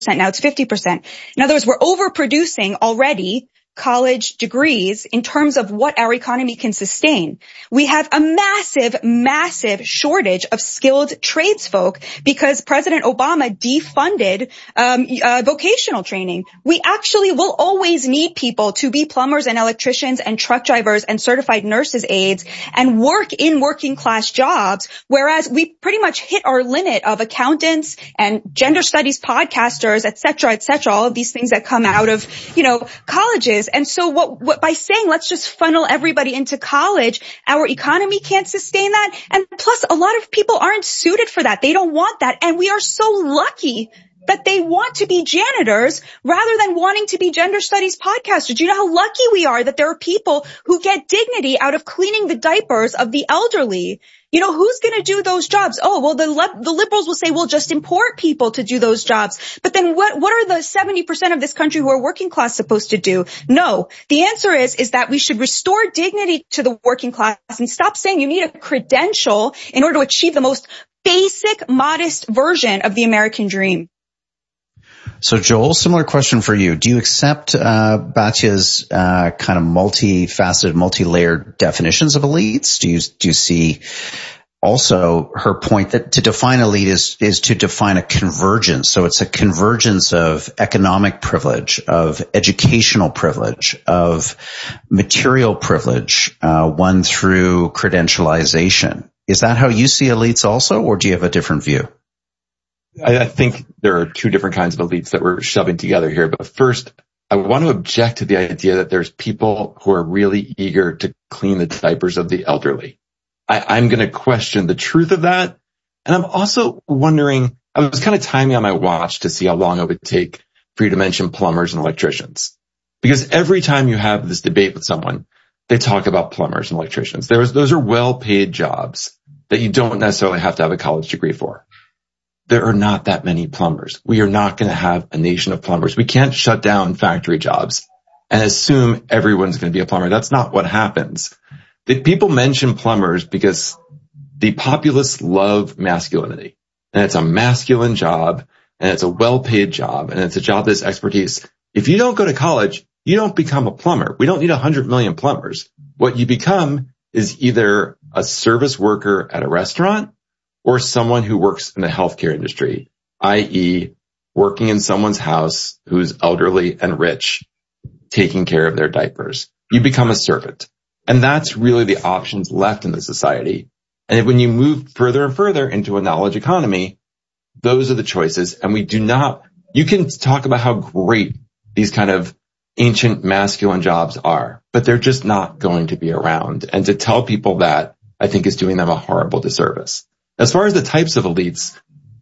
now it's 50%. In other words, we're overproducing already college degrees in terms of what our economy can sustain. We have a massive shortage of skilled tradesfolk because President Obama defunded vocational training. We actually will always need people to be plumbers and electricians and truck drivers and certified nurses aides and work in working class jobs, whereas we pretty much hit our limit of accountants and gender studies podcasters, et cetera, all of these things that come out of, colleges. And so what by saying let's just funnel everybody into college, our economy can't sustain that. And plus, a lot of people aren't suited for that. They don't want that. And we are so lucky that they want to be janitors rather than wanting to be gender studies podcasters. Do you know how lucky we are that there are people who get dignity out of cleaning the diapers of the elderly? Who's going to do those jobs? Oh, well, the liberals will say, we'll just import people to do those jobs. But then what are the 70% of this country who are working class supposed to do? No. The answer is that we should restore dignity to the working class and stop saying you need a credential in order to achieve the most basic, modest version of the American dream. So, Joel, similar question for you. Do you accept Batya's kind of multifaceted, multi-layered definitions of elites? Do you see also her point that to define elite is to define a convergence? So it's a convergence of economic privilege, of educational privilege, of material privilege, won through credentialization. Is that how you see elites also, or do you have a different view? I think there are two different kinds of elites that we're shoving together here. But first, I want to object to the idea that there's people who are really eager to clean the diapers of the elderly. I'm going to question the truth of that. And I'm also wondering, I was kind of timing on my watch to see how long it would take for you to mention plumbers and electricians. Because every time you have this debate with someone, they talk about plumbers and electricians. Those are well-paid jobs that you don't necessarily have to have a college degree for. There are not that many plumbers. We are not going to have a nation of plumbers. We can't shut down factory jobs and assume everyone's going to be a plumber. That's not what happens. The people mention plumbers because the populists love masculinity. And it's a masculine job, and it's a well-paid job, and it's a job that's expertise. If you don't go to college, you don't become a plumber. We don't need 100 million plumbers. What you become is either a service worker at a restaurant or someone who works in the healthcare industry, i.e. working in someone's house who's elderly and rich, taking care of their diapers. You become a servant. And that's really the options left in the society. And when you move further and further into a knowledge economy, those are the choices. And you can talk about how great these kind of ancient masculine jobs are, but they're just not going to be around. And to tell people that, I think, is doing them a horrible disservice. As far as the types of elites,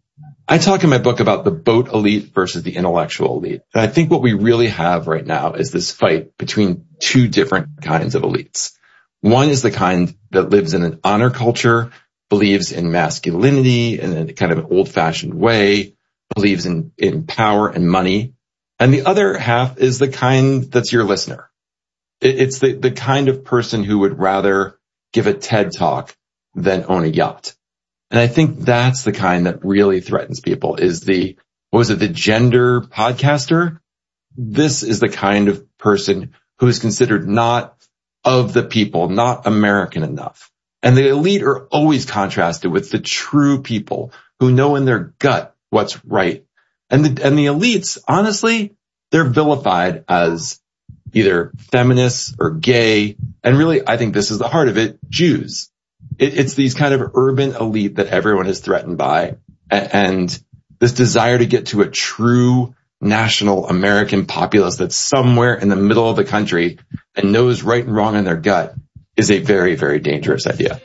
I talk in my book about the boat elite versus the intellectual elite. And I think what we really have right now is this fight between two different kinds of elites. One is the kind that lives in an honor culture, believes in masculinity in a kind of an old-fashioned way, believes in power and money. And the other half is the kind that's your listener. It's the kind of person who would rather give a TED talk than own a yacht. And I think that's the kind that really threatens people is the gender podcaster? This is the kind of person who is considered not of the people, not American enough. And the elite are always contrasted with the true people who know in their gut what's right. And the elites, honestly, they're vilified as either feminists or gay. And really, I think this is the heart of it, Jews. It's these kind of urban elite that everyone is threatened by. And this desire to get to a true national American populace that's somewhere in the middle of the country and knows right and wrong in their gut is a very, very dangerous idea.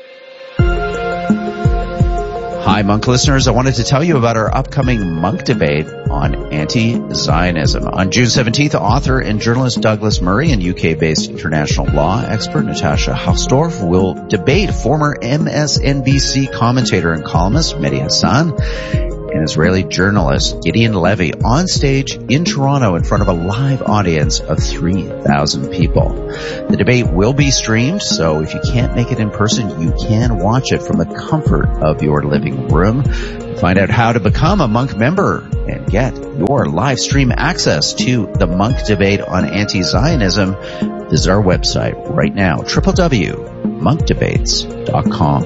Hi, Monk listeners. I wanted to tell you about our upcoming Monk debate on anti-Zionism. On June 17th, author and journalist Douglas Murray and UK-based international law expert Natasha Hausdorff will debate former MSNBC commentator and columnist Mehdi Hasan and Israeli journalist Gideon Levy on stage in Toronto in front of a live audience of 3,000 people. The debate will be streamed, so if you can't make it in person, you can watch it from the comfort of your living room. Find out how to become a Monk member and get your live stream access to the Munk Debate on Anti-Zionism, visit our website right now, www.monkdebates.com.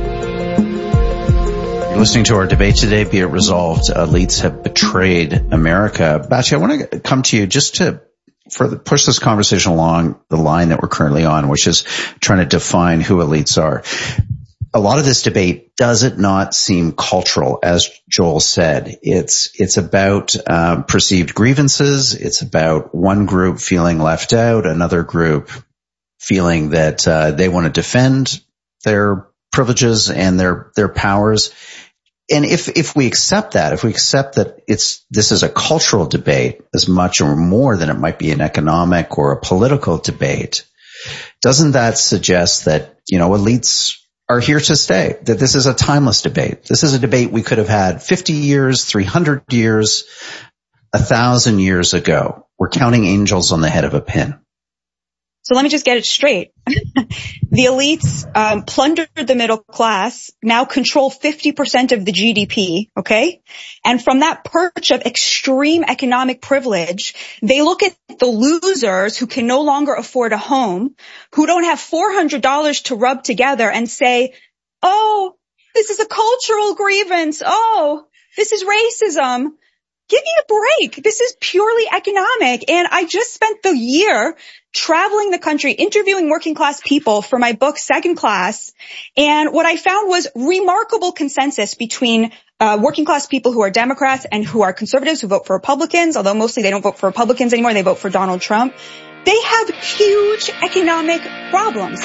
You're listening to our debate today, Be It Resolved, Elites Have Betrayed America. Batya, I want to come to you just to push this conversation along the line that we're currently on, which is trying to define who elites are. A lot of this debate, does it not seem cultural, as Joel said? It's about perceived grievances. It's about one group feeling left out, another group feeling that they want to defend their privileges and their powers. And if we accept that, this is a cultural debate as much or more than it might be an economic or a political debate, doesn't that suggest that, elites are here to stay, that this is a timeless debate? This is a debate we could have had 50 years, 300 years, 1,000 years ago. We're counting angels on the head of a pin. So let me just get it straight. The elites plundered the middle class, now control 50% of the GDP, okay? And from that perch of extreme economic privilege, they look at the losers who can no longer afford a home, who don't have $400 to rub together and say, oh, this is a cultural grievance. Oh, this is racism. Give me a break. This is purely economic. And I just spent the year traveling the country, interviewing working class people for my book, Second Class. And what I found was remarkable consensus between working class people who are Democrats and who are conservatives who vote for Republicans, although mostly they don't vote for Republicans anymore. They vote for Donald Trump. They have huge economic problems.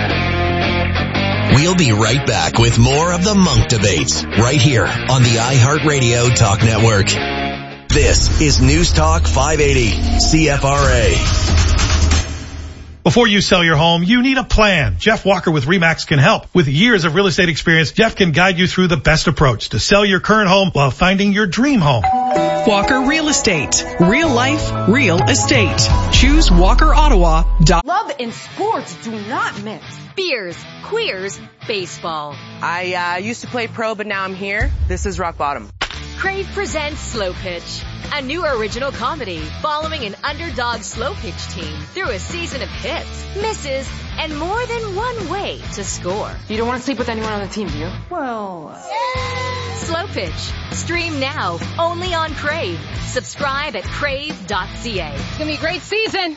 We'll be right back with more of the Munk Debates right here on the iHeartRadio Talk Network. This is News Talk 580 CFRA. Before you sell your home, you need a plan. Jeff Walker with RE/MAX can help. With years of real estate experience, Jeff can guide you through the best approach to sell your current home while finding your dream home. Walker Real Estate. Real life, real estate. Choose WalkerOttawa.com. Love and sports do not mix. Beers, queers, baseball. I used to play pro, but now I'm here. This is rock bottom. Crave presents Slow Pitch, a new original comedy following an underdog slow pitch team through a season of hits, misses, and more than one way to score. You don't want to sleep with anyone on the team, do you? Well, Slow Pitch. Stream now, only on Crave. Subscribe at crave.ca. It's going to be a great season.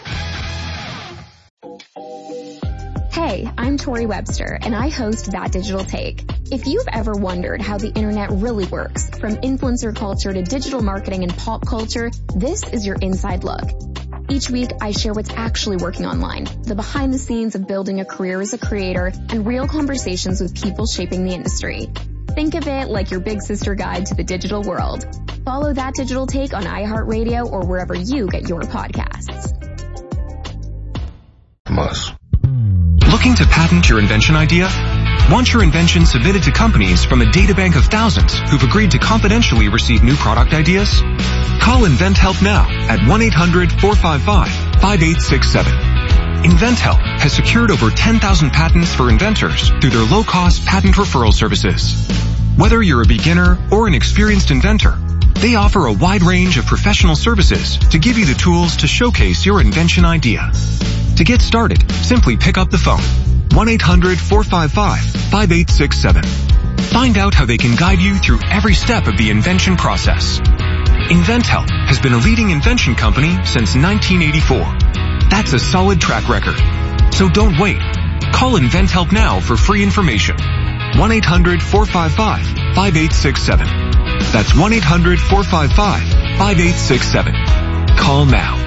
Hey, I'm Tori Webster, and I host That Digital Take. If you've ever wondered how the internet really works, from influencer culture to digital marketing and pop culture, this is your inside look. Each week, I share what's actually working online, the behind the scenes of building a career as a creator, and real conversations with people shaping the industry. Think of it like your big sister guide to the digital world. Follow That Digital Take on iHeartRadio or wherever you get your podcasts. Looking to patent your invention idea? Want your invention submitted to companies from a databank of thousands who've agreed to confidentially receive new product ideas? Call InventHelp now at 1-800-455-5867. InventHelp has secured over 10,000 patents for inventors through their low-cost patent referral services. Whether you're a beginner or an experienced inventor, they offer a wide range of professional services to give you the tools to showcase your invention idea. To get started, simply pick up the phone. 1-800-455-5867. Find out how they can guide you through every step of the invention process. InventHelp has been a leading invention company since 1984. That's a solid track record. So don't wait. Call InventHelp now for free information. 1-800-455-5867. That's 1-800-455-5867. Call now.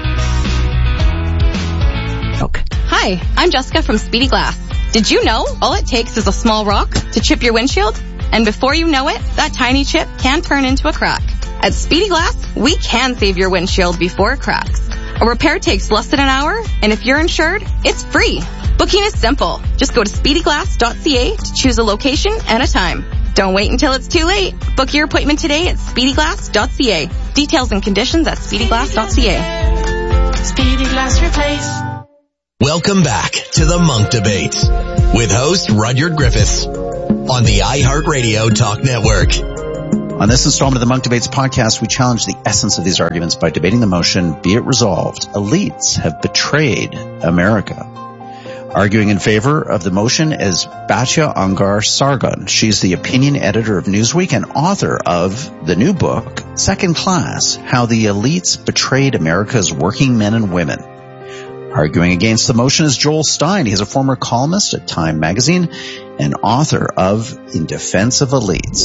Hi, I'm Jessica from Speedy Glass. Did you know all it takes is a small rock to chip your windshield? And before you know it, that tiny chip can turn into a crack. At Speedy Glass, we can save your windshield before it cracks. A repair takes less than an hour, and if you're insured, it's free. Booking is simple. Just go to speedyglass.ca to choose a location and a time. Don't wait until it's too late. Book your appointment today at speedyglass.ca. Details and conditions at speedyglass.ca. Speedy Glass Replace. Welcome back to the Munk Debates with host Rudyard Griffiths on the iHeartRadio Talk Network. On this installment of the Munk Debates podcast, we challenge the essence of these arguments by debating the motion, be it resolved, elites have betrayed America. Arguing in favor of the motion is Batya Ungar-Sargon. She's the opinion editor of Newsweek and author of the new book, Second Class, How the Elites Betrayed America's Working Men and Women. Arguing against the motion is Joel Stein. He's a former columnist at Time magazine and author of In Defense of Elites.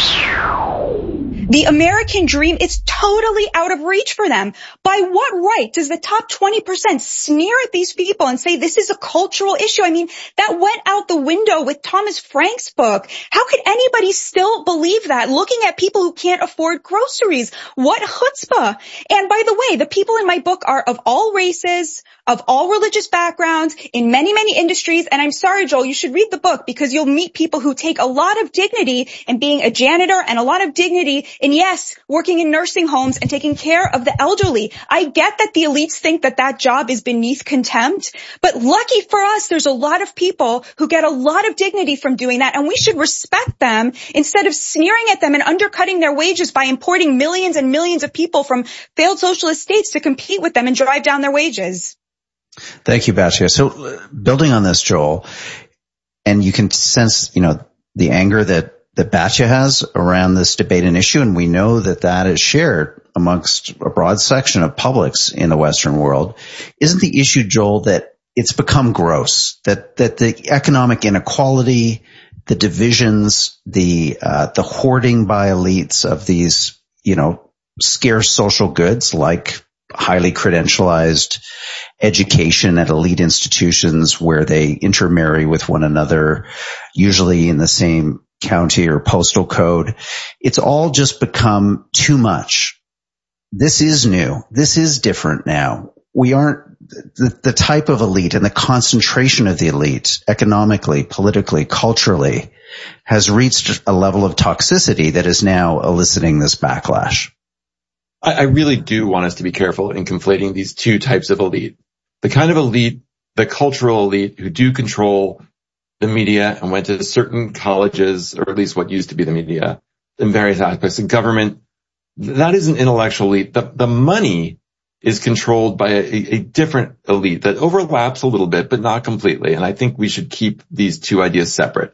The American dream is totally out of reach for them. By what right does the top 20% sneer at these people and say this is a cultural issue? I mean, that went out the window with Thomas Frank's book. How could anybody still believe that? Looking at people who can't afford groceries. What chutzpah. And by the way, the people in my book are of all races, of all religious backgrounds, in many, many industries. And I'm sorry, Joel, you should read the book because you'll meet people who take a lot of dignity in being a janitor and a lot of dignity in, yes, working in nursing homes and taking care of the elderly. I get that the elites think that that job is beneath contempt, but lucky for us, there's a lot of people who get a lot of dignity from doing that, and we should respect them instead of sneering at them and undercutting their wages by importing millions and millions of people from failed socialist states to compete with them and drive down their wages. Thank you, Batya. So building on this, Joel, and you can sense, the anger that Batya has around this debate and issue, and we know that that is shared amongst a broad section of publics in the Western world. Isn't the issue, Joel, that it's become gross, that the economic inequality, the divisions, the hoarding by elites of these, scarce social goods like highly credentialized education at elite institutions where they intermarry with one another, usually in the same county or postal code. It's all just become too much. This is new. This is different now. We aren't the type of elite, and the concentration of the elite economically, politically, culturally has reached a level of toxicity that is now eliciting this backlash. I really do want us to be careful in conflating these two types of elite. The kind of elite, the cultural elite who do control the media and went to certain colleges, or at least what used to be the media, in various aspects of government, that is an intellectual elite. The money is controlled by a different elite that overlaps a little bit, but not completely. And I think we should keep these two ideas separate.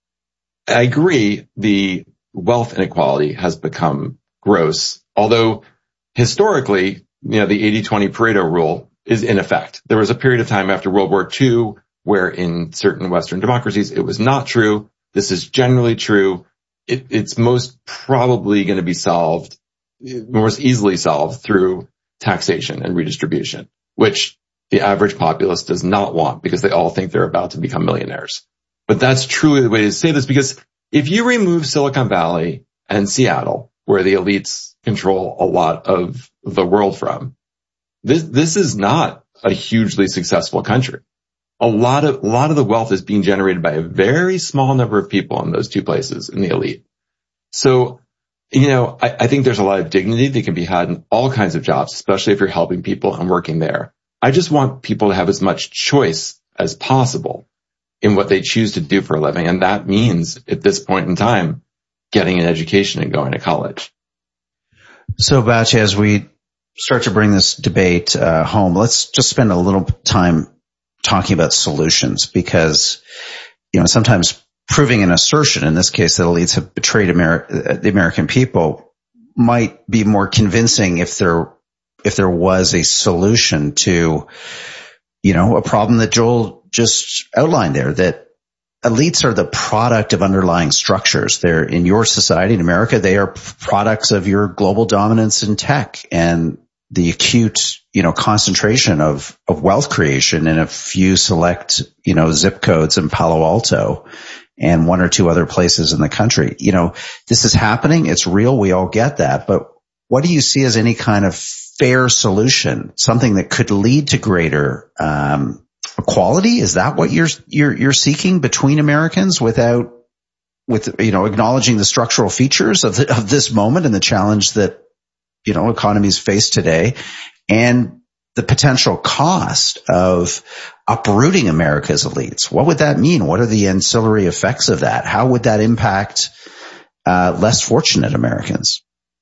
I agree the wealth inequality has become gross, although historically, the 80-20 Pareto rule is in effect. There was a period of time after World War II where in certain Western democracies it was not true. This is generally true. It's most probably going to be solved, most easily solved through taxation and redistribution, which the average populace does not want because they all think they're about to become millionaires. But that's truly the way to say this, because if you remove Silicon Valley and Seattle, where the elites control a lot of the world from, this is not a hugely successful country. A lot of the wealth is being generated by a very small number of people in those two places in the elite. So, I think there's a lot of dignity that can be had in all kinds of jobs, especially if you're helping people and working there. I just want people to have as much choice as possible in what they choose to do for a living. And that means at this point in time, getting an education and going to college. So, Batya, as we start to bring this debate home, let's just spend a little time talking about solutions, because, sometimes proving an assertion, in this case, that elites have betrayed the American people, might be more convincing if there was a solution to, a problem that Joel just outlined there, that elites are the product of underlying structures. They're in your society in America. They are products of your global dominance in tech and the acute, concentration of wealth creation in a few select, zip codes in Palo Alto and one or two other places in the country. This is happening. It's real. We all get that. But what do you see as any kind of fair solution, something that could lead to greater equality? Is that what you're seeking between Americans with acknowledging the structural features of this moment and the challenge that economies face today, and the potential cost of uprooting America's elites? What would that mean? What are the ancillary effects of that? How would that impact less fortunate Americans?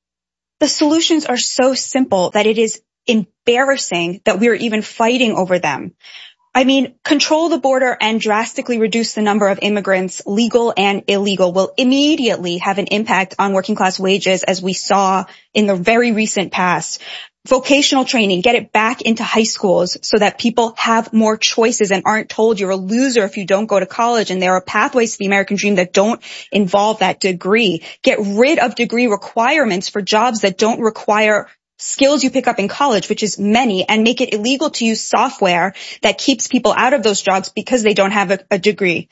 The solutions are so simple that it is embarrassing that we are even fighting over them. I mean, control the border and drastically reduce the number of immigrants, legal and illegal, will immediately have an impact on working class wages, as we saw in the very recent past. Vocational training, get it back into high schools so that people have more choices and aren't told you're a loser if you don't go to college, and there are pathways to the American dream that don't involve that degree. Get rid of degree requirements for jobs that don't require skills you pick up in college, which is many, and make it illegal to use software that keeps people out of those jobs because they don't have a degree.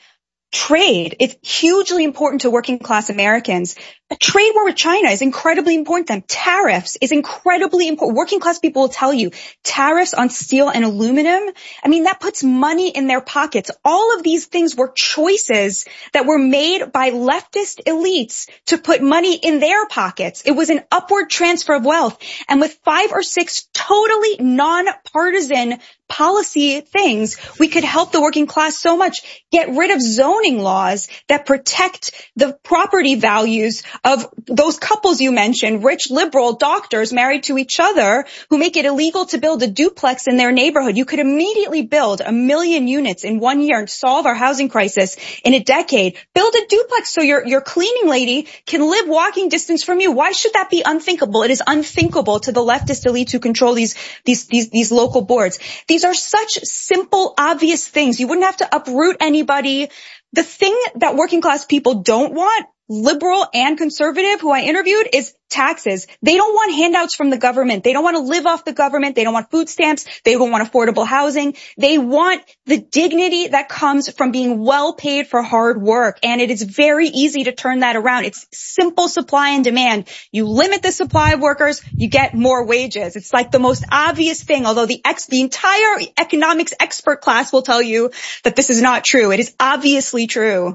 Trade is hugely important to working class Americans. A trade war with China is incredibly important to them. Tariffs is incredibly important. Working class people will tell you tariffs on steel and aluminum, I mean, that puts money in their pockets. All of these things were choices that were made by leftist elites to put money in their pockets. It was an upward transfer of wealth. And with 5 or 6 totally non-partisan policy things, we could help the working class so much. Get rid of zoning laws that protect the property values of those couples you mentioned, rich liberal doctors married to each other, who make it illegal to build a duplex in their neighborhood. You could immediately build 1 million units in 1 year and solve our housing crisis in a decade. Build a duplex so your cleaning lady can live walking distance from you. Why should that be unthinkable? It is unthinkable to the leftist elites who control these local boards. These are such simple, obvious things. You wouldn't have to uproot anybody. The thing that working class people don't want, liberal and conservative, who I interviewed, is taxes. They don't want handouts from the government. They don't want to live off the government. They don't want food stamps. They don't want affordable housing. They want the dignity that comes from being well paid for hard work. And it is very easy to turn that around. It's simple supply and demand. You limit the supply of workers, you get more wages. It's like the most obvious thing, although the entire economics expert class will tell you that this is not true. It is obviously true.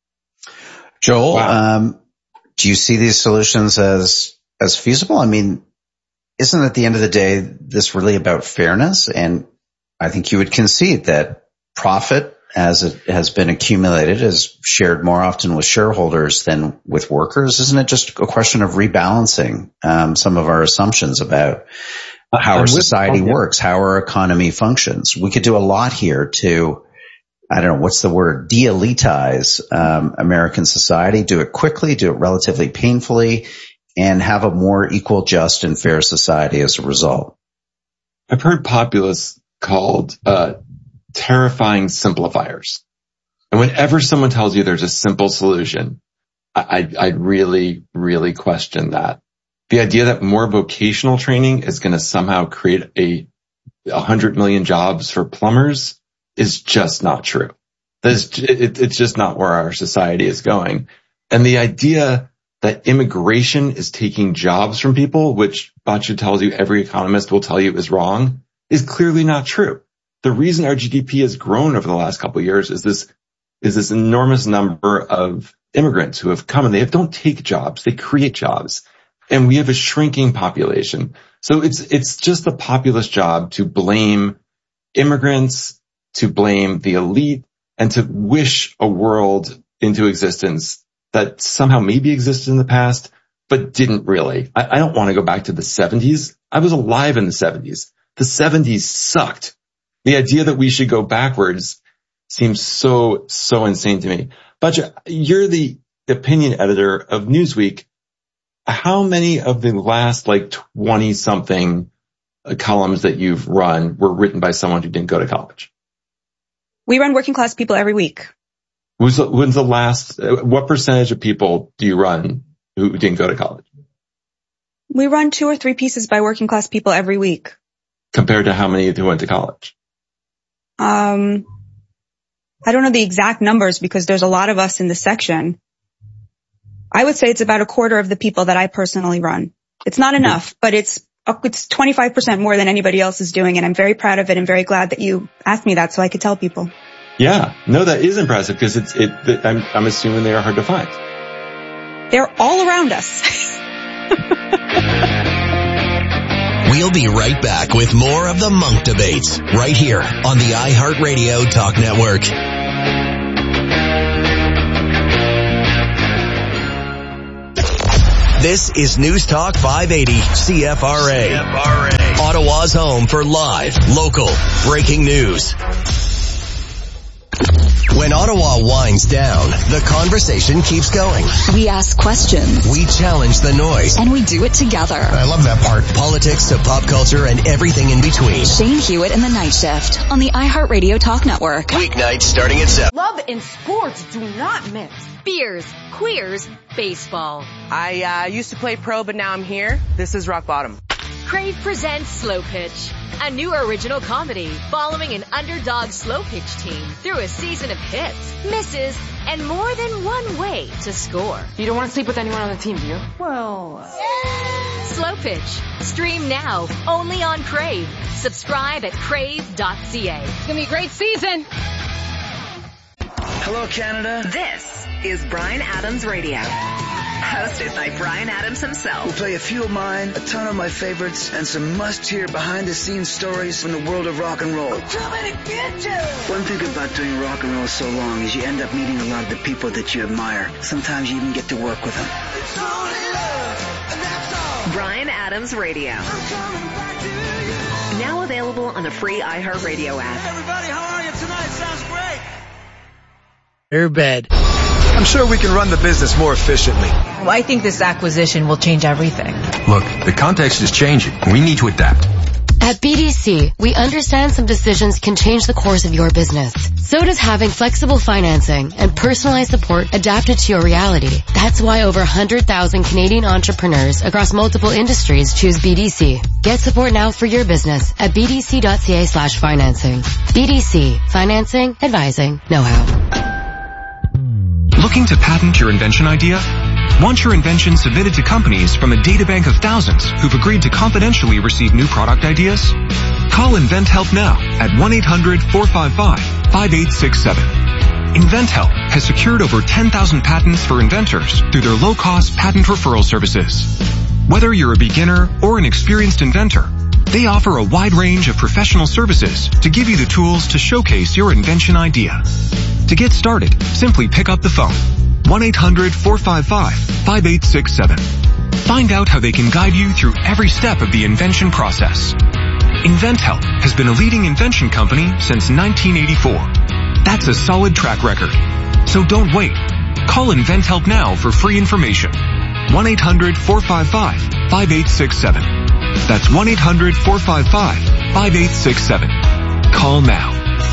Joel, wow. Do you see these solutions as feasible? I mean, isn't at the end of the day this really about fairness? And I think you would concede that profit, as it has been accumulated, is shared more often with shareholders than with workers. Isn't it just a question of rebalancing some of our assumptions about how our society works, how our economy functions? We could do a lot here to, I don't know, what's the word, de-elitize American society, do it quickly, do it relatively painfully, and have a more equal, just, and fair society as a result. I've heard populists called terrifying simplifiers. And whenever someone tells you there's a simple solution, I'd really, really question that. The idea that more vocational training is going to somehow create 100 million jobs for plumbers is just not true. It's just not where our society is going. And the idea that immigration is taking jobs from people, which Batya tells you every economist will tell you is wrong, is clearly not true. The reason our GDP has grown over the last couple of years is this enormous number of immigrants who have come, and they don't take jobs, they create jobs. And we have a shrinking population. So it's just the populist job to blame immigrants, to blame the elite, and to wish a world into existence that somehow maybe existed in the past, but didn't really. I don't want to go back to the 70s. I was alive in the 70s. The 70s sucked. The idea that we should go backwards seems so insane to me. Batya, you're the opinion editor of Newsweek. How many of the last 20-something columns that you've run were written by someone who didn't go to college? We run Working Class People every week. When's the last, what percentage of people do you run who didn't go to college? We run 2 or 3 pieces by working class people every week. Compared to how many who went to college? I don't know the exact numbers because there's a lot of us in the section. I would say it's about a quarter of the people that I personally run. It's not enough, but it's 25% more than anybody else is doing, and I'm very proud of it and very glad that you asked me that so I could tell people. Yeah, no, that is impressive because I'm assuming they are hard to find. They're all around us. We'll be right back with more of the Monk Debates right here on the iHeartRadio Talk Network. This is News Talk 580 CFRA. Ottawa's home for live, local, breaking news. When Ottawa winds down, the conversation keeps going. We ask questions. We challenge the noise. And we do it together. I love that part. Politics to pop culture and everything in between. Shane Hewitt and the Night Shift on the iHeartRadio Talk Network. Weeknights starting at 7. Love and sports do not mix. Beers, queers, baseball. I used to play pro, but now I'm here. This is Rock Bottom. Crave presents Slow Pitch, a new original comedy following an underdog slow pitch team through a season of hits, misses, and more than one way to score. You don't want to sleep with anyone on the team, do you? Well, Slow Pitch. Stream now, only on Crave. Subscribe at crave.ca. It's gonna be a great season. Hello, Canada. This is Bryan Adams Radio. Hosted by Bryan Adams himself. We'll play a few of mine, a ton of my favorites, and some must-hear behind-the-scenes stories from the world of rock and roll. I'm coming to get you! One thing about doing rock and roll so long is you end up meeting a lot of the people that you admire. Sometimes you even get to work with them. It's only love, and that's all. Bryan Adams Radio. I'm coming back to you. Now available on the free iHeartRadio app. Hey everybody, how are you tonight? Sounds great. Airbed. I'm sure we can run the business more efficiently. Well, I think this acquisition will change everything. Look, the context is changing. We need to adapt. At BDC, we understand some decisions can change the course of your business. So does having flexible financing and personalized support adapted to your reality. That's why over 100,000 Canadian entrepreneurs across multiple industries choose BDC. Get support now for your business at bdc.ca/financing. BDC. Financing, advising, know-how. Looking to patent your invention idea? Want your invention submitted to companies from a databank of thousands who've agreed to confidentially receive new product ideas? Call InventHelp now at 1-800-455-5867. InventHelp has secured over 10,000 patents for inventors through their low-cost patent referral services. Whether you're a beginner or an experienced inventor, they offer a wide range of professional services to give you the tools to showcase your invention idea. To get started, simply pick up the phone. 1-800-455-5867. Find out how they can guide you through every step of the invention process. InventHelp has been a leading invention company since 1984. That's a solid track record. So don't wait. Call InventHelp now for free information. 1-800-455-5867. That's 1-800-455-5867. Call now.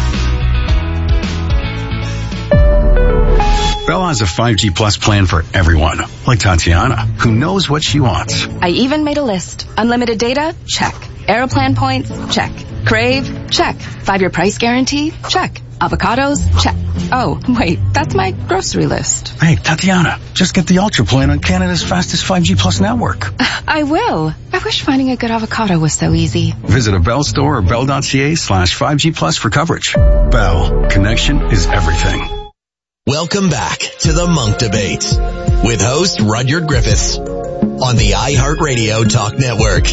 Bell has a 5G Plus plan for everyone, like Tatiana, who knows what she wants. I even made a list. Unlimited data? Check. Aeroplan points? Check. Crave? Check. 5-year price guarantee? Check. Avocados? Check. Oh, wait, that's my grocery list. Hey, Tatiana, just get the Ultra plan on Canada's fastest 5G Plus network. I will. I wish finding a good avocado was so easy. Visit a Bell store or bell.ca/5G Plus for coverage. Bell. Connection is everything. Welcome back to the Monk Debates with host Rudyard Griffiths on the iHeartRadio Talk Network.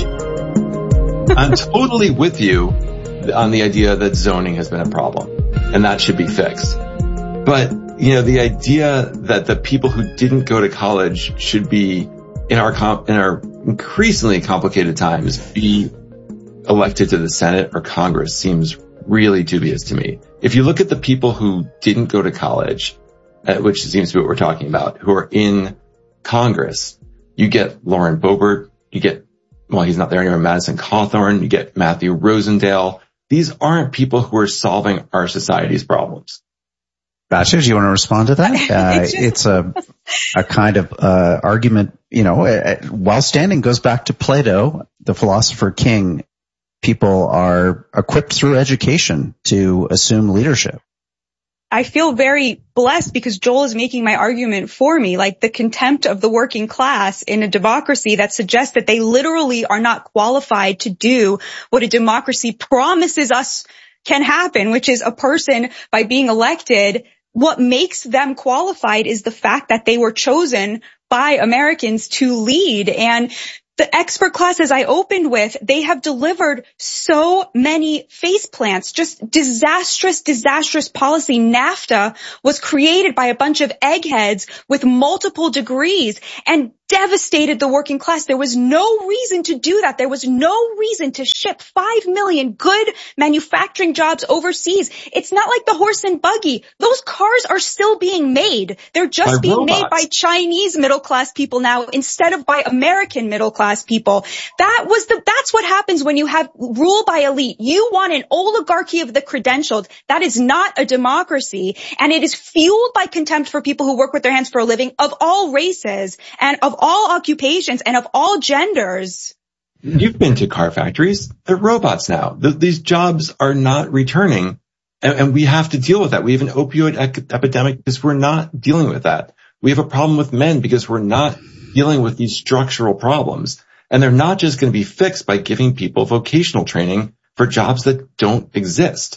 I'm totally with you on the idea that zoning has been a problem and that should be fixed. But, you know, the idea that the people who didn't go to college should be in our increasingly complicated times be elected to the Senate or Congress seems really dubious to me. If you look at the people who didn't go to college, which seems to be what we're talking about, who are in Congress, you get Lauren Boebert, you get, well, he's not there anymore, Madison Cawthorn, you get Matthew Rosendale. These aren't people who are solving our society's problems. Gotcha. Do you want to respond to that? It's a kind of argument, you know, while standing goes back to Plato, the philosopher king. People are equipped through education to assume leadership. I feel very blessed because Joel is making my argument for me, like the contempt of the working class in a democracy that suggests that they literally are not qualified to do what a democracy promises us can happen, which is a person by being elected. What makes them qualified is the fact that they were chosen by Americans to lead. And the expert classes I opened with, they have delivered so many face plants, just disastrous policy. NAFTA was created by a bunch of eggheads with multiple degrees. And devastated the working class. There was no reason to do that. There was no reason to ship 5 million good manufacturing jobs overseas. It's not like the horse and buggy. Those cars are still being made. They're just being made by Chinese middle class people now instead of by American middle class people. That's what happens when you have rule by elite. You want an oligarchy of the credentialed. That is not a democracy, and it is fueled by contempt for people who work with their hands for a living of all races and of all occupations and of all genders. You've been to car factories. They're robots now. These jobs are not returning, and we have to deal with that. We have an opioid epidemic because we're not dealing with that. We have a problem with men because we're not dealing with these structural problems. And they're not just going to be fixed by giving people vocational training for jobs that don't exist.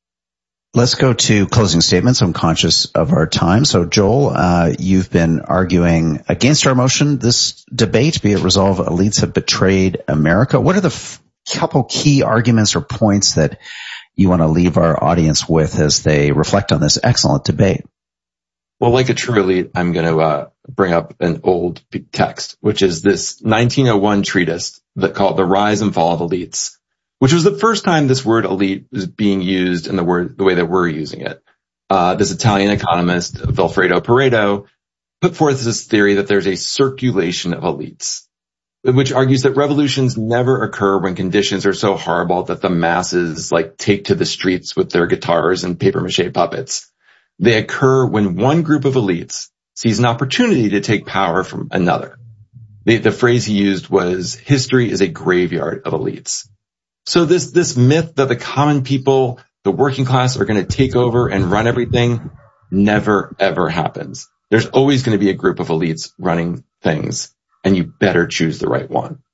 Let's go to closing statements. I'm conscious of our time. So, Joel, you've been arguing against our motion. This debate, be it resolved, elites have betrayed America. What are the couple key arguments or points that you want to leave our audience with as they reflect on this excellent debate? Well, like a true elite, I'm going to bring up an old text, which is this 1901 treatise that called The Rise and Fall of Elites, which was the first time this word elite was being used in the way that we're using it. This Italian economist, Vilfredo Pareto, put forth this theory that there's a circulation of elites, which argues that revolutions never occur when conditions are so horrible that the masses take to the streets with their guitars and papier-mâché puppets. They occur when one group of elites sees an opportunity to take power from another. The phrase he used was, history is a graveyard of elites. So this myth that the common people, the working class, are going to take over and run everything never, ever happens. There's always going to be a group of elites running things, and you better choose the right one.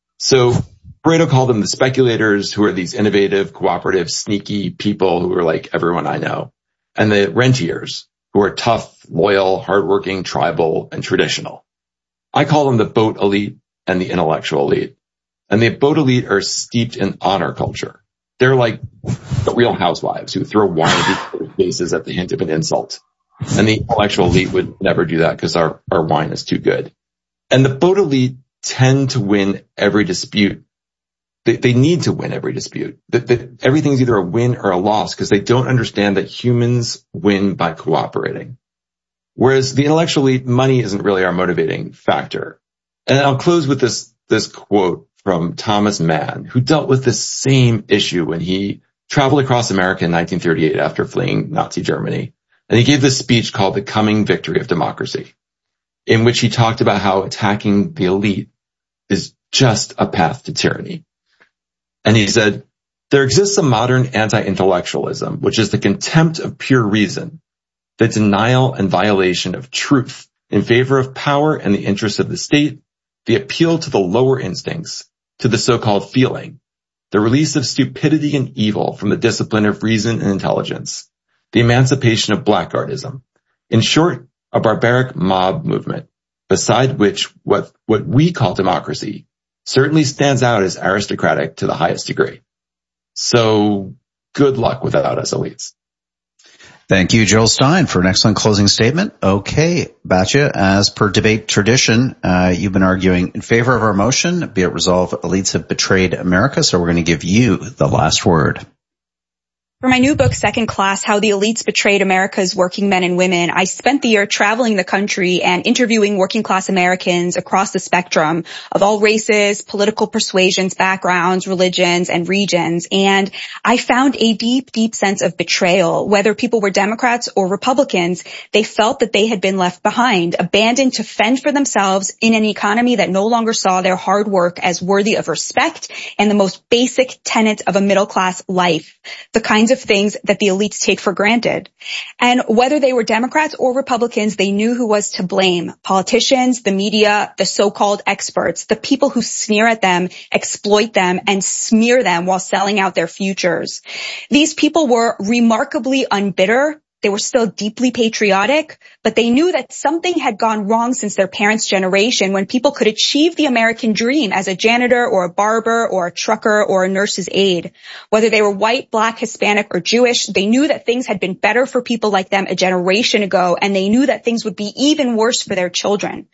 So Pareto called them the speculators, who are these innovative, cooperative, sneaky people who are like everyone I know. And the rentiers, who are tough, loyal, hardworking, tribal, and traditional. I call them the boat elite and the intellectual elite. And the boat elite are steeped in honor culture. They're like the Real Housewives who throw wine at people's faces at the hint of an insult. And the intellectual elite would never do that because our wine is too good. And the boat elite tend to win every dispute. They need to win every dispute. Everything's either a win or a loss because they don't understand that humans win by cooperating. Whereas the intellectual elite, money isn't really our motivating factor. And I'll close with this quote from Thomas Mann, who dealt with this same issue when he traveled across America in 1938 after fleeing Nazi Germany. And he gave this speech called The Coming Victory of Democracy, in which he talked about how attacking the elite is just a path to tyranny. And he said, there exists a modern anti-intellectualism, which is the contempt of pure reason, the denial and violation of truth in favor of power and the interests of the state, the appeal to the lower instincts, to the so-called feeling, the release of stupidity and evil from the discipline of reason and intelligence, the emancipation of blackguardism. In short, a barbaric mob movement, beside which what we call democracy certainly stands out as aristocratic to the highest degree. So good luck without us elites. Thank you, Joel Stein, for an excellent closing statement. Okay, Batya, as per debate tradition, you've been arguing in favor of our motion, be it resolved, elites have betrayed America, so we're going to give you the last word. For my new book, Second Class, How the Elites Betrayed America's Working Men and Women, I spent the year traveling the country and interviewing working class Americans across the spectrum of all races, political persuasions, backgrounds, religions, and regions. And I found a deep, deep sense of betrayal. Whether people were Democrats or Republicans, they felt that they had been left behind, abandoned to fend for themselves in an economy that no longer saw their hard work as worthy of respect and the most basic tenet of a middle-class life, the kinds of things that the elites take for granted. And whether they were Democrats or Republicans, they knew who was to blame: politicians, the media, the so-called experts, the people who sneer at them, exploit them, and smear them while selling out their futures. These people were remarkably unbitter. They were still deeply patriotic, but they knew that something had gone wrong since their parents' generation, when people could achieve the American dream as a janitor or a barber or a trucker or a nurse's aide. Whether they were white, black, Hispanic, or Jewish, they knew that things had been better for people like them a generation ago, and they knew that things would be even worse for their children.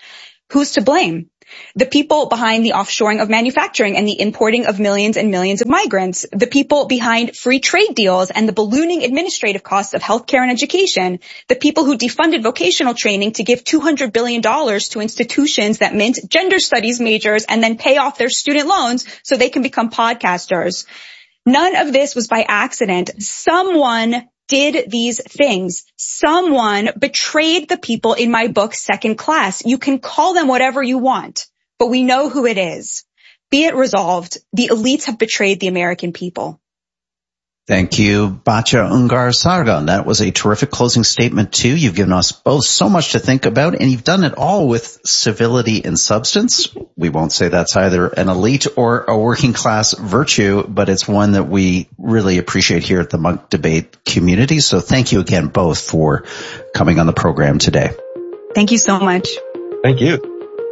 Who's to blame? The people behind the offshoring of manufacturing and the importing of millions and millions of migrants, the people behind free trade deals and the ballooning administrative costs of healthcare and education, the people who defunded vocational training to give $200 billion to institutions that mint gender studies majors and then pay off their student loans so they can become podcasters. None of this was by accident. Someone did these things. Someone betrayed the people in my book, Second Class. You can call them whatever you want, but we know who it is. Be it resolved. The elites have betrayed the American people. Thank you, Batya Ungar-Sargon. That was a terrific closing statement, too. You've given us both so much to think about, and you've done it all with civility and substance. We won't say that's either an elite or a working class virtue, but it's one that we really appreciate here at the Munk Debate community. So thank you again both for coming on the program today. Thank you so much. Thank you.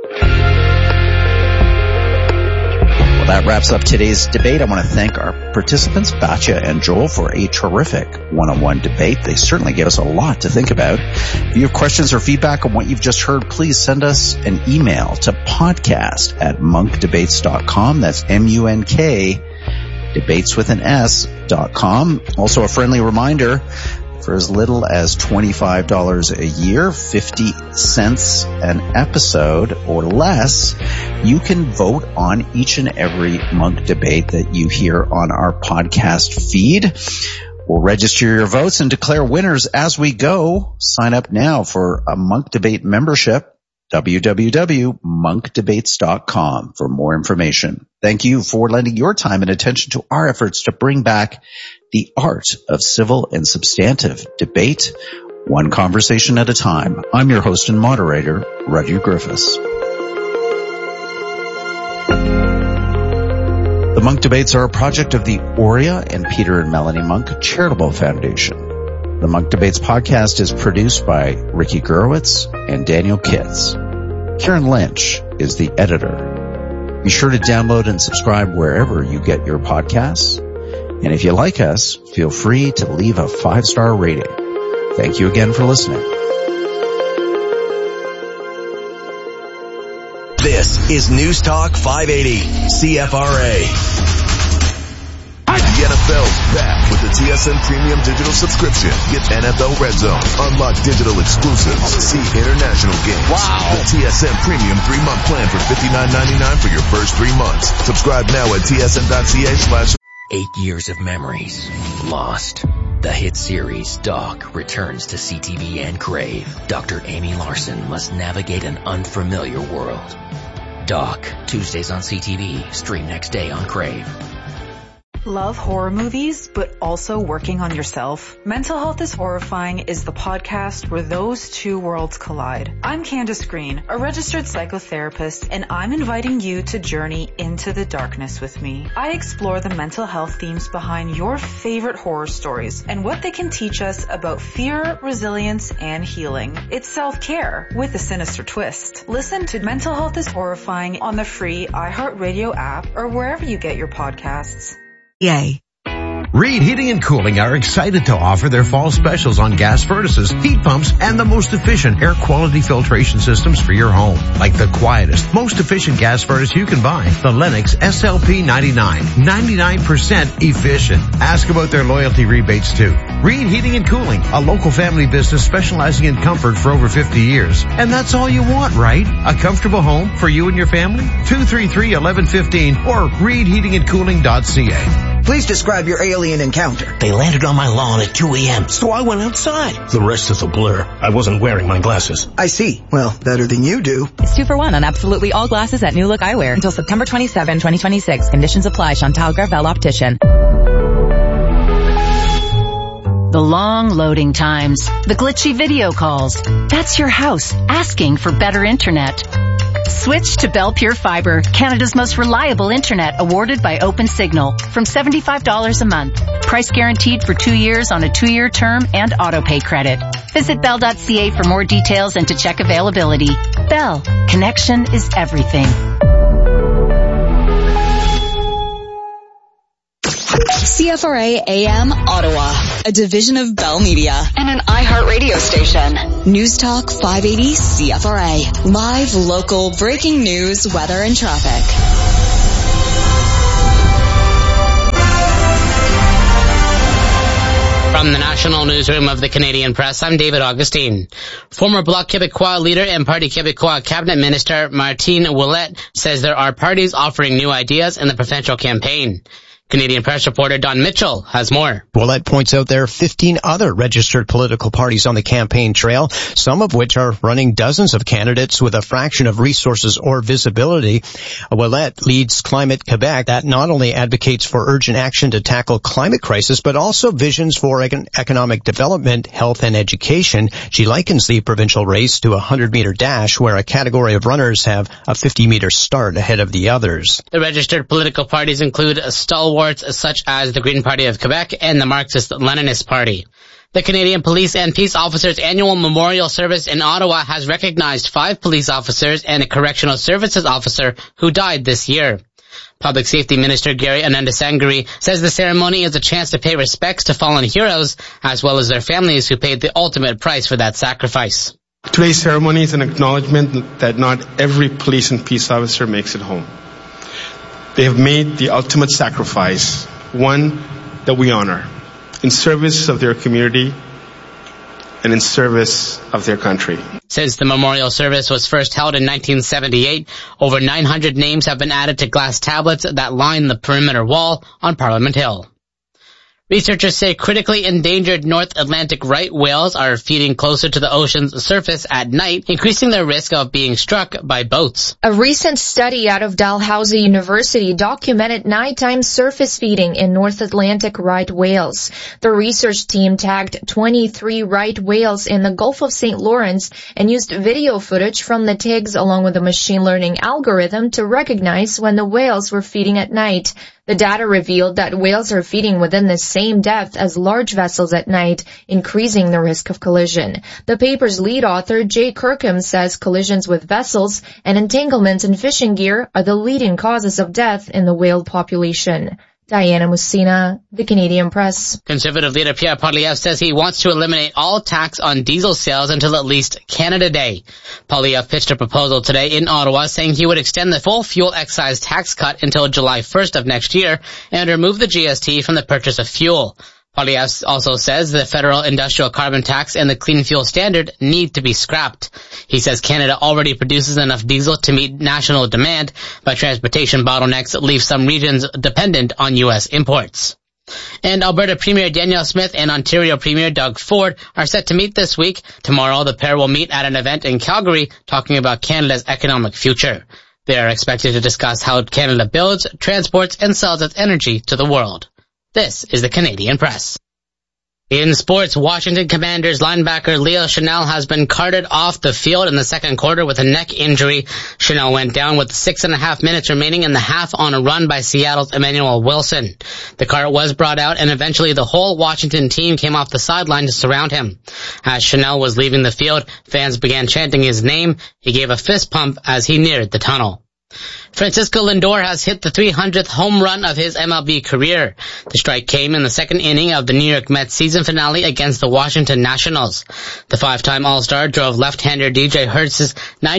Well, that wraps up today's debate. I want to thank our participants, Batya and Joel, for a terrific one-on-one debate. They certainly gave us a lot to think about. If you have questions or feedback on what you've just heard, please send us an email to podcast@munkdebates.com. That's MUNK, debates with an S.com. Also, a friendly reminder, for as little as $25 a year, 50 cents an episode or less, you can vote on each and every Munk Debate that you hear on our podcast feed. We'll register your votes and declare winners as we go. Sign up now for a Munk Debate membership. www.munkdebates.com for more information. Thank you for lending your time and attention to our efforts to bring back the art of civil and substantive debate, one conversation at a time. I'm your host and moderator, Rudyard Griffiths. The Munk Debates are a project of the Aurea and Peter and Melanie Munk Charitable Foundation. The Munk Debates podcast is produced by Ricky Gurwitz and Daniel Kitts. Karen Lynch is the editor. Be sure to download and subscribe wherever you get your podcasts. And if you like us, feel free to leave a 5-star rating. Thank you again for listening. This is News Talk 580, CFRA. The NFL's back with the TSN Premium Digital subscription. Get NFL Red Zone, unlock digital exclusives, see international games. Wow! The TSN Premium 3-month plan for $59.99 for your first 3 months. Subscribe now at tsn.ca/. 8 years of memories lost. The hit series Doc returns to CTV and Crave. Dr. Amy Larson must navigate an unfamiliar world. Doc, Tuesdays on CTV, stream next day on Crave. Love horror movies, but also working on yourself? Mental Health is Horrifying is the podcast where those two worlds collide. I'm Candace Green, a registered psychotherapist, and I'm inviting you to journey into the darkness with me. I explore the mental health themes behind your favorite horror stories and what they can teach us about fear, resilience, and healing. It's self-care with a sinister twist. Listen to Mental Health is Horrifying on the free iHeartRadio app or wherever you get your podcasts. Yay. Reed Heating and Cooling are excited to offer their fall specials on gas furnaces, heat pumps, and the most efficient air quality filtration systems for your home. Like the quietest, most efficient gas furnace you can buy, the Lennox SLP99. 99% efficient. Ask about their loyalty rebates too. Reed Heating and Cooling, a local family business specializing in comfort for over 50 years. And that's all you want, right? A comfortable home for you and your family? 233-1115 or reedheatingandcooling.ca. Please describe your alien encounter. They landed on my lawn at 2 a.m., so I went outside. The rest is a blur. I wasn't wearing my glasses. I see. Well, better than you do. It's 2 for 1 on absolutely all glasses at New Look Eyewear until September 27, 2026. Conditions apply. Chantal Garvel Optician. The long loading times, the glitchy video calls. That's your house asking for better internet. Switch to Bell Pure Fiber, Canada's most reliable internet, awarded by OpenSignal, from $75 a month. Price guaranteed for 2 years on a 2-year term and auto-pay credit. Visit bell.ca for more details and to check availability. Bell, connection is everything. CFRA AM Ottawa, a division of Bell Media and an iHeart radio station. News Talk 580 CFRA. Live, local, breaking news, weather, and traffic. From the National Newsroom of the Canadian Press, I'm David Augustine. Former Bloc Québécois leader and Parti Québécois cabinet minister Martine Ouellette says there are parties offering new ideas in the provincial campaign. Canadian Press reporter Don Mitchell has more. Ouellette points out there are 15 other registered political parties on the campaign trail, some of which are running dozens of candidates with a fraction of resources or visibility. Ouellette leads Climate Quebec, that not only advocates for urgent action to tackle climate crisis, but also visions for economic development, health, and education. She likens the provincial race to a 100-meter dash, where a category of runners have a 50-meter start ahead of the others. The registered political parties include stalwarts such as the Green Party of Quebec and the Marxist-Leninist Party. The Canadian Police and Peace Officers Annual Memorial Service in Ottawa has recognized 5 police officers and a correctional services officer who died this year. Public Safety Minister Gary Anandasangiri says the ceremony is a chance to pay respects to fallen heroes as well as their families who paid the ultimate price for that sacrifice. Today's ceremony is an acknowledgement that not every police and peace officer makes it home. They have made the ultimate sacrifice, one that we honor, in service of their community and in service of their country. Since the memorial service was first held in 1978, over 900 names have been added to glass tablets that line the perimeter wall on Parliament Hill. Researchers say critically endangered North Atlantic right whales are feeding closer to the ocean's surface at night, increasing their risk of being struck by boats. A recent study out of Dalhousie University documented nighttime surface feeding in North Atlantic right whales. The research team tagged 23 right whales in the Gulf of St. Lawrence and used video footage from the tags along with a machine learning algorithm to recognize when the whales were feeding at night. The data revealed that whales are feeding within the same depth as large vessels at night, increasing the risk of collision. The paper's lead author, Jay Kirkham, says collisions with vessels and entanglements in fishing gear are the leading causes of death in the whale population. Diana Mussina, The Canadian Press. Conservative leader Pierre Poilievre says he wants to eliminate all tax on diesel sales until at least Canada Day. Poilievre pitched a proposal today in Ottawa saying he would extend the full fuel excise tax cut until July 1st of next year and remove the GST from the purchase of fuel. Poilievre also says the federal industrial carbon tax and the clean fuel standard need to be scrapped. He says Canada already produces enough diesel to meet national demand, but transportation bottlenecks leave some regions dependent on U.S. imports. And Alberta Premier Danielle Smith and Ontario Premier Doug Ford are set to meet this week. Tomorrow, the pair will meet at an event in Calgary talking about Canada's economic future. They are expected to discuss how Canada builds, transports, and sells its energy to the world. This is the Canadian Press. In sports, Washington Commanders linebacker Leo Chenal has been carted off the field in the second quarter with a neck injury. Chenal went down with 6.5 minutes remaining in the half on a run by Seattle's Emmanuel Wilson. The cart was brought out and eventually the whole Washington team came off the sideline to surround him. As Chenal was leaving the field, fans began chanting his name. He gave a fist pump as he neared the tunnel. Francisco Lindor has hit the 300th home run of his MLB career. The strike came in the second inning of the New York Mets season finale against the Washington Nationals. The 5-time All-Star drove left-hander DJ Hertz's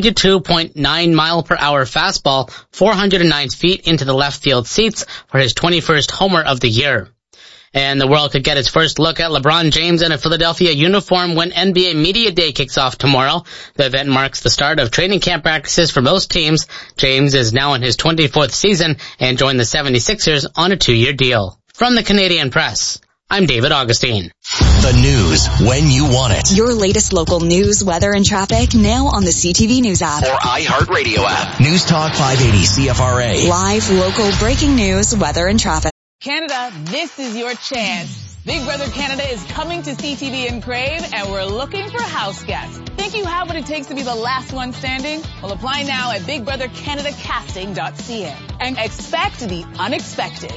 92.9-mile-per-hour fastball 409 feet into the left field seats for his 21st homer of the year. And the world could get its first look at LeBron James in a Philadelphia uniform when NBA Media Day kicks off tomorrow. The event marks the start of training camp practices for most teams. James is now in his 24th season and joined the 76ers on a 2-year deal. From the Canadian Press, I'm David Augustine. The news when you want it. Your latest local news, weather, and traffic now on the CTV News app. Or iHeartRadio app. News Talk 580 CFRA. Live, local, breaking news, weather, and traffic. Canada, this is your chance. Big Brother Canada is coming to CTV and Crave, and we're looking for house guests. Think you have what it takes to be the last one standing? Well, apply now at bigbrothercanadacasting.ca and expect the unexpected.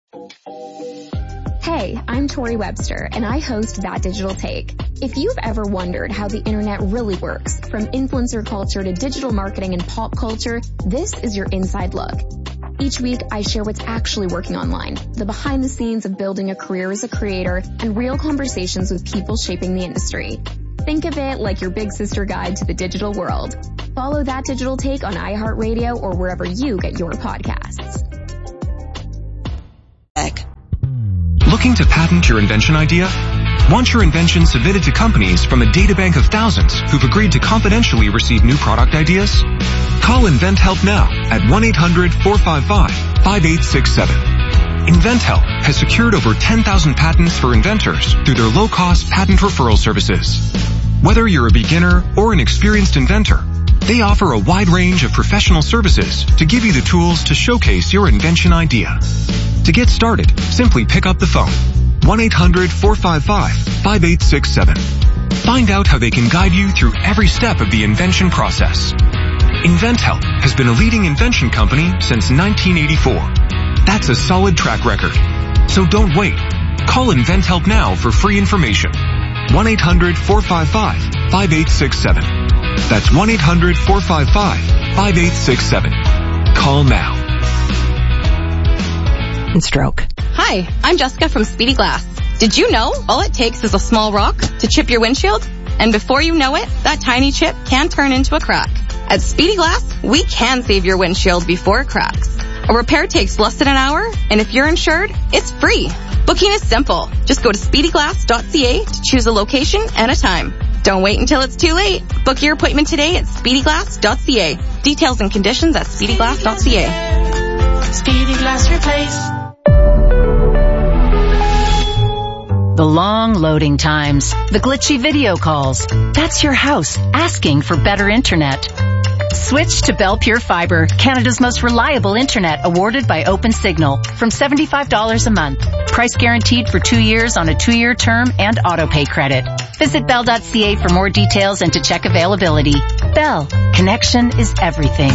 Hey, I'm Tori Webster, and I host That Digital Take. If you've ever wondered how the internet really works, from influencer culture to digital marketing and pop culture, this is your inside look. Each week, I share what's actually working online, the behind the scenes of building a career as a creator, and real conversations with people shaping the industry. Think of it like your big sister guide to the digital world. Follow That Digital Take on iHeartRadio or wherever you get your podcasts. Looking to patent your invention idea? Want your invention submitted to companies from a databank of thousands who've agreed to confidentially receive new product ideas? Call InventHelp now at 1-800-455-5867. InventHelp has secured over 10,000 patents for inventors through their low-cost patent referral services. Whether you're a beginner or an experienced inventor, they offer a wide range of professional services to give you the tools to showcase your invention idea. To get started, simply pick up the phone. 1-800-455-5867. Find out how they can guide you through every step of the invention process. InventHelp has been a leading invention company since 1984. That's a solid track record. So don't wait. Call InventHelp now for free information. 1-800-455-5867. That's 1-800-455-5867. Call now. Stroke. Hi, I'm Jessica from Speedy Glass. Did you know all it takes is a small rock to chip your windshield? And before you know it, that tiny chip can turn into a crack. At Speedy Glass, we can save your windshield before it cracks. A repair takes less than an hour, and if you're insured, it's free. Booking is simple. Just go to speedyglass.ca to choose a location and a time. Don't wait until it's too late. Book your appointment today at speedyglass.ca. Details and conditions at speedyglass.ca. Speedy Glass Replace. The long loading times, the glitchy video calls. That's your house asking for better internet. Switch to Bell Pure Fiber, Canada's most reliable internet, awarded by OpenSignal, from $75 a month. Price guaranteed for 2 years on a 2-year term and auto-pay credit. Visit bell.ca for more details and to check availability. Bell, connection is everything.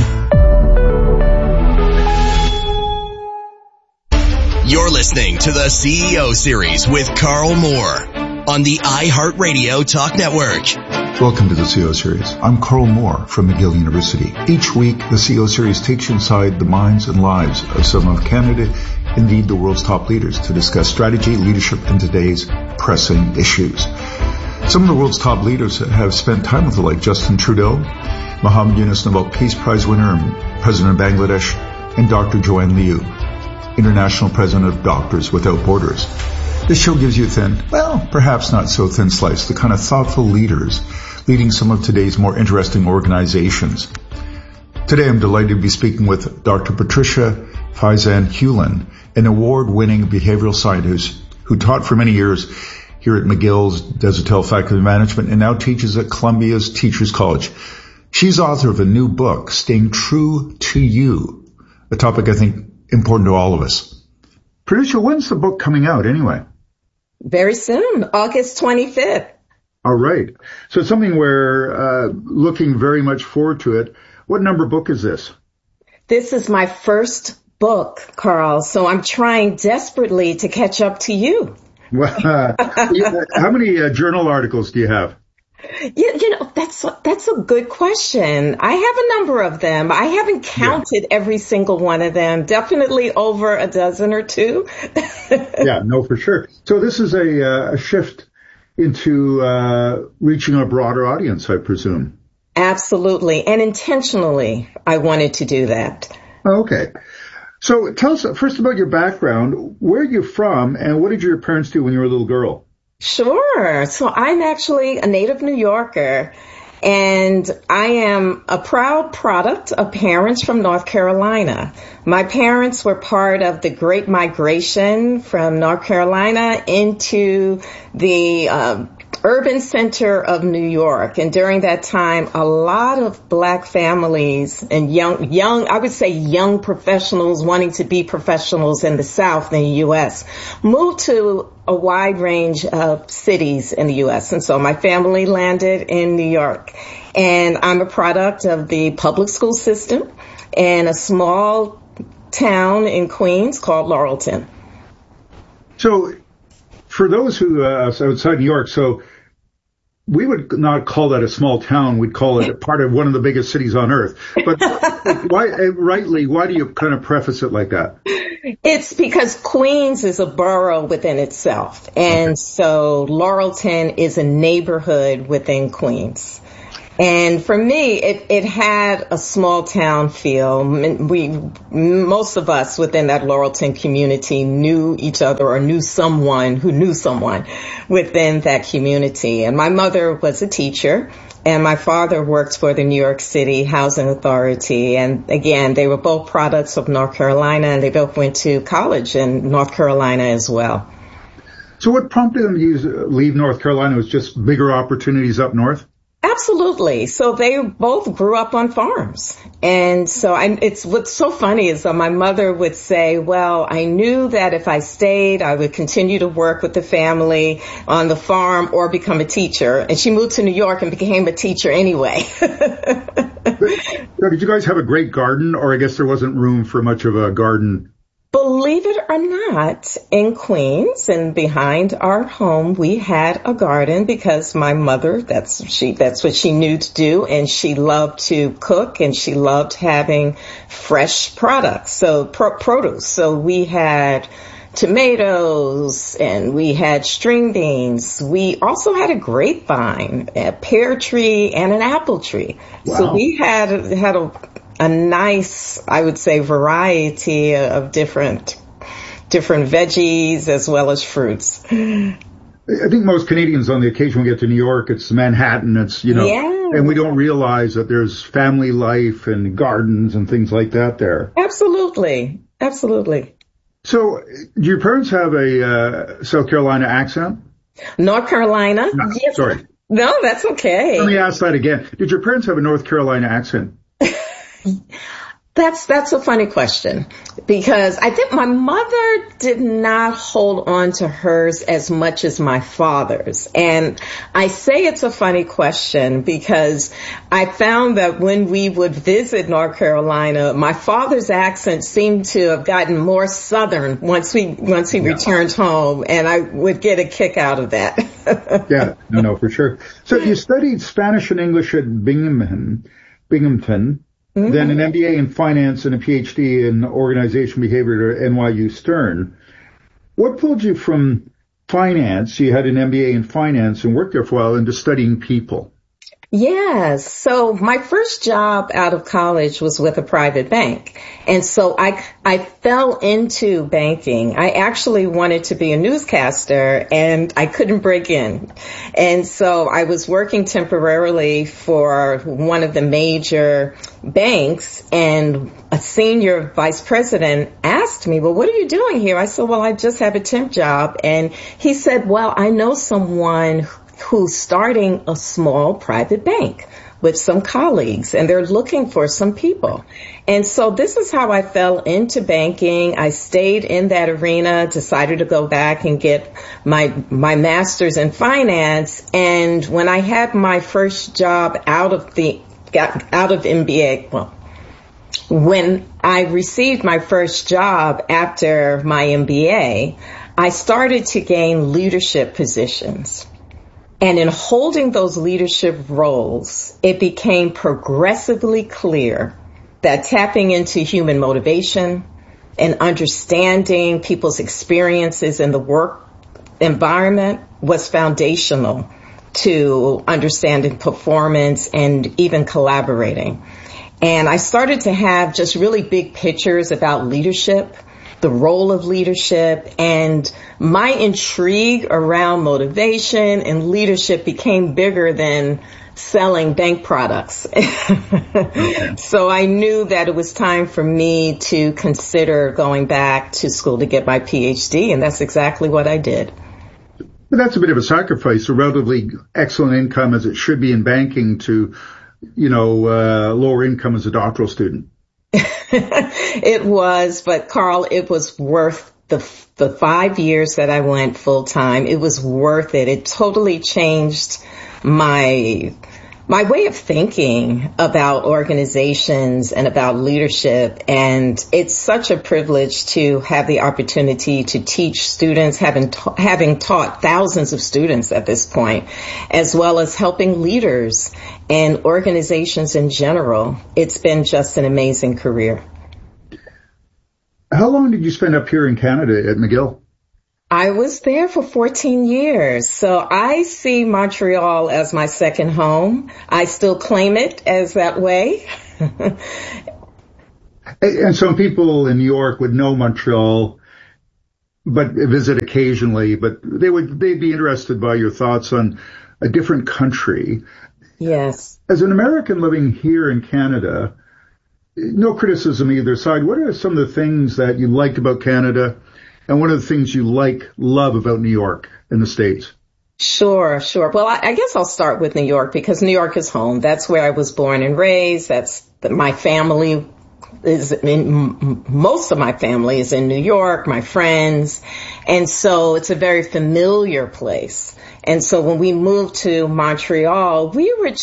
You're listening to the CEO Series with Carl Moore on the iHeartRadio Talk Network. Welcome to the CEO Series. I'm Carl Moore from McGill University. Each week, the CEO Series takes you inside the minds and lives of some of Canada, indeed the world's top leaders, to discuss strategy, leadership, and today's pressing issues. Some of the world's top leaders have spent time with the like Justin Trudeau, Muhammad Yunus Nobel Peace Prize winner and President of Bangladesh, and Dr. Joanne Liu, International President of Doctors Without Borders. This show gives you a thin, well, perhaps not so thin slice, the kind of thoughtful leaders leading some of today's more interesting organizations. Today I'm delighted to be speaking with Dr. Patricia Faizan-Hulan, an award-winning behavioral scientist who taught for many years here at McGill's Desertelle Faculty of Management and now teaches at Columbia's Teachers College. She's author of a new book, Staying True to You, a topic I think important to all of us. Patricia, when's the book coming out anyway? Very soon, August 25th. All right. So it's something we're looking very much forward to it. What number book is this? This is my first book, Carl, so I'm trying desperately to catch up to you. Well, how many journal articles do you have? You know, that's a good question. I have a number of them. I haven't counted every single one of them. Definitely over a dozen or two. Yeah, no, for sure. So this is a shift into reaching a broader audience, I presume. Absolutely. And intentionally, I wanted to do that. Okay. So tell us first about your background. Where are you from and what did your parents do when you were a little girl? Sure. So I'm actually a native New Yorker, and I am a proud product of parents from North Carolina. My parents were part of the Great Migration from North Carolina into the urban center of New York. And during that time, a lot of black families and young professionals wanting to be professionals in the South in the U.S. moved to a wide range of cities in the U.S. And so my family landed in New York. And I'm a product of the public school system in a small town in Queens called Laurelton. So for those who outside New York, so we would not call that a small town. We'd call it part of one of the biggest cities on earth. But why do you kind of preface it like that? It's because Queens is a borough within itself. And so Laurelton is a neighborhood within Queens. And for me, it had a small town feel. Most of us within that Laurelton community knew each other or knew someone who knew someone within that community. And my mother was a teacher, and my father worked for the New York City Housing Authority. And again, they were both products of North Carolina, and they both went to college in North Carolina as well. So what prompted them to leave North Carolina was just bigger opportunities up north? Absolutely. So they both grew up on farms. And so it's what's so funny is that my mother would say, well, I knew that if I stayed, I would continue to work with the family on the farm or become a teacher. And she moved to New York and became a teacher anyway. Did you guys have a great garden, or I guess there wasn't room for much of a garden? Believe it or not, in Queens and behind our home, we had a garden because my mother, that's what she knew to do. And she loved to cook, and she loved having fresh products. So produce. So we had tomatoes, and we had string beans. We also had a grapevine, a pear tree, and an apple tree. Wow. So we had a nice, I would say, variety of different veggies as well as fruits. I think most Canadians, on the occasion we get to New York, it's Manhattan, it's, and we don't realize that there's family life and gardens and things like that there. Absolutely. Absolutely. So, do your parents have a South Carolina accent? North Carolina? No, yes. Sorry. No, that's okay. Let me ask that again. Did your parents have a North Carolina accent? That's a funny question, because I think my mother did not hold on to hers as much as my father's. And I say it's a funny question because I found that when we would visit North Carolina, my father's accent seemed to have gotten more Southern once we returned home, and I would get a kick out of that. Yeah, no, for sure. So you studied Spanish and English at Binghamton. Mm-hmm. Then an MBA in finance and a PhD in organization behavior at NYU Stern. What pulled you from finance? You had an MBA in finance and worked there for a while into studying people. Yes. So my first job out of college was with a private bank. And so I fell into banking. I actually wanted to be a newscaster, and I couldn't break in. And so I was working temporarily for one of the major banks, and a senior vice president asked me, well, what are you doing here? I said, well, I just have a temp job. And he said, well, I know someone who's starting a small private bank with some colleagues, and they're looking for some people. And so this is how I fell into banking. I stayed in that arena, decided to go back and get my master's in finance. And when I had my first job out of MBA, well, when I received my first job after my MBA, I started to gain leadership positions. And in holding those leadership roles, it became progressively clear that tapping into human motivation and understanding people's experiences in the work environment was foundational to understanding performance and even collaborating. And I started to have just really big pictures about leadership, the role of leadership, and my intrigue around motivation and leadership became bigger than selling bank products. So I knew that it was time for me to consider going back to school to get my PhD, and that's exactly what I did. But that's a bit of a sacrifice, a relatively excellent income as it should be in banking to, lower income as a doctoral student. It was, but Carl, it was worth the 5 years that I went full time. It was worth it. It totally changed my my way of thinking about organizations and about leadership. And it's such a privilege to have the opportunity to teach students, having taught thousands of students at this point, as well as helping leaders and organizations in general. It's been just an amazing career. How long did you spend up here in Canada at McGill? I was there for 14 years, so I see Montreal as my second home. I still claim it as that way. And some people in New York would know Montreal, but visit occasionally, but they'd be interested by your thoughts on a different country. Yes. As an American living here in Canada, no criticism either side. What are some of the things that you liked about Canada, and what are the things you love about New York and the States? Sure. Well, I guess I'll start with New York because New York is home. That's where I was born and raised. My family most of my family is in New York, my friends. And so it's a very familiar place. And so when we moved to Montreal,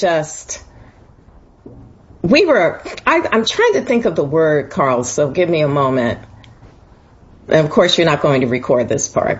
I'm trying to think of the word, Carl, so give me a moment. And of course, you're not going to record this part.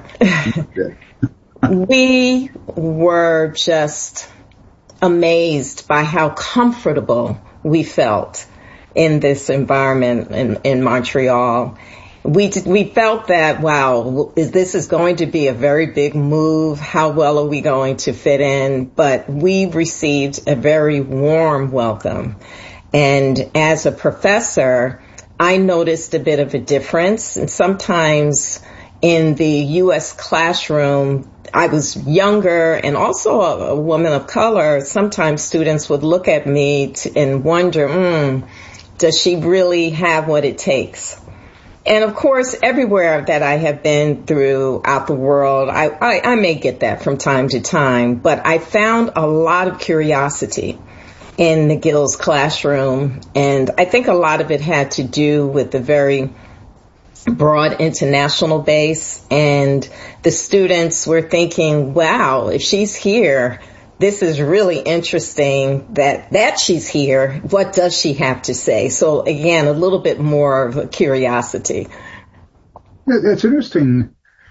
We were just amazed by how comfortable we felt in this environment in Montreal. We felt that, wow, this is going to be a very big move. How well are we going to fit in? But we received a very warm welcome. And as a professor, I noticed a bit of a difference. And sometimes in the U.S. classroom, I was younger and also a woman of color. Sometimes students would look at me and wonder, does she really have what it takes? And of course, everywhere that I have been throughout the world, I may get that from time to time, but I found a lot of curiosity in McGill's classroom. And I think a lot of it had to do with the very broad international base. And the students were thinking, wow, if she's here, this is really interesting that she's here. What does she have to say? So again, a little bit more of a curiosity. That's interesting.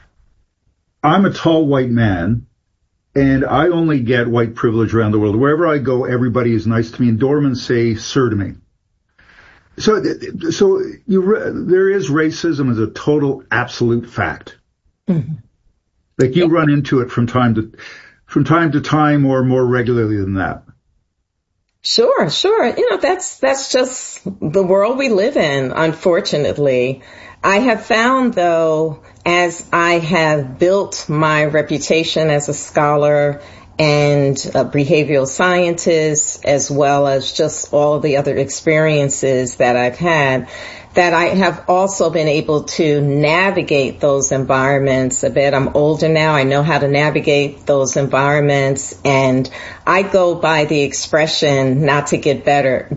I'm a tall white man, and I only get white privilege around the world. Wherever I go, everybody is nice to me, and doormen say sir to me. So there is racism as a total absolute fact. Mm-hmm. Like you run into it from time to time or more regularly than that. Sure. That's just the world we live in, unfortunately. I have found, though, as I have built my reputation as a scholar and a behavioral scientist, as well as just all the other experiences that I've had, that I have also been able to navigate those environments a bit. I'm older now. I know how to navigate those environments. And I go by the expression not to get bitter,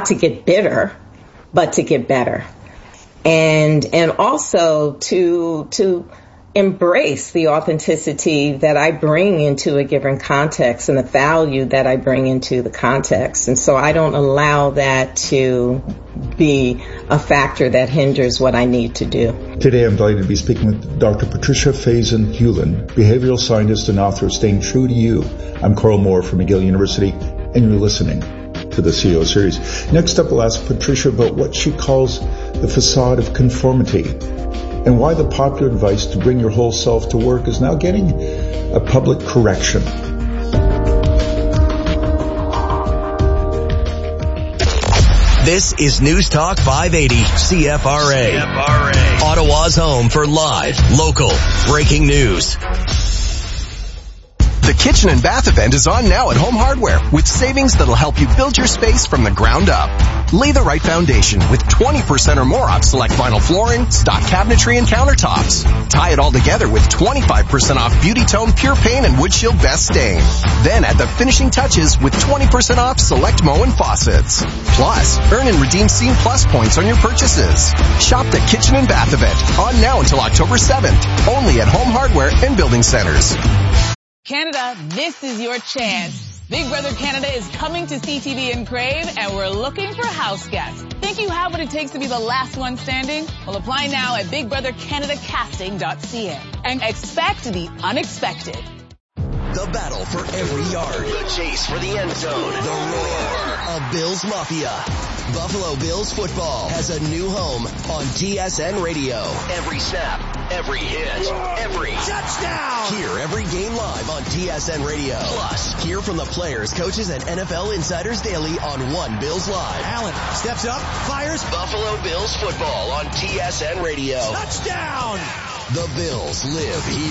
but to get better. And also to embrace the authenticity that I bring into a given context and the value that I bring into the context. And so I don't allow that to be a factor that hinders what I need to do. Today I'm delighted to be speaking with Dr. Patricia Faison-Hewlin, behavioral scientist and author of Staying True to You. I'm Carl Moore from McGill University, and you're listening to the CEO series. Next up, we'll ask Patricia about what she calls the facade of conformity, and why the popular advice to bring your whole self to work is now getting a public correction. This is News Talk 580 CFRA. Ottawa's home for live, local, breaking news. The Kitchen and Bath event is on now at Home Hardware with savings that'll help you build your space from the ground up. Lay the right foundation with 20% or more off select vinyl flooring, stock cabinetry, and countertops. Tie it all together with 25% off Beauty Tone Pure Paint and Wood Shield Best Stain. Then add the finishing touches with 20% off select Moen faucets. Plus, earn and redeem Scene Plus points on your purchases. Shop the Kitchen and Bath event on now until October 7th, only at Home Hardware and Building Centers. Canada, this is your chance. Big Brother Canada is coming to CTV and Crave, and we're looking for house guests. Think you have what it takes to be the last one standing? Well, apply now at BigBrotherCanadaCasting.ca and expect the unexpected. The battle for every yard. The chase for the end zone. The roar of Bills Mafia. Buffalo Bills football has a new home on TSN Radio. Every snap, every hit, every touchdown. Hear every game live on TSN Radio. Plus, hear from the players, coaches, and NFL insiders daily on One Bills Live. Allen steps up, fires. Buffalo Bills football on TSN Radio. Touchdown! The Bills live here.